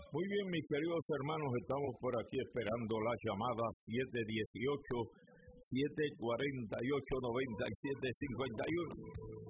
Muy bien, mis queridos hermanos, estamos por aquí esperando la llamada 718-748-9751.